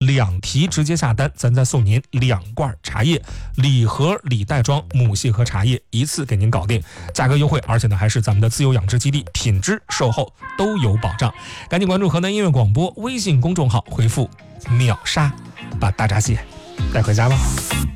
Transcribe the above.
2提直接下单，咱再送您2罐茶叶，礼盒里袋装母系和茶叶一次给您搞定，价格优惠，而且呢还是咱们的自由养殖基地，品质售后都有保障。赶紧关注河南音乐广播微信公众号，回复秒杀，把大闸蟹带回家吧。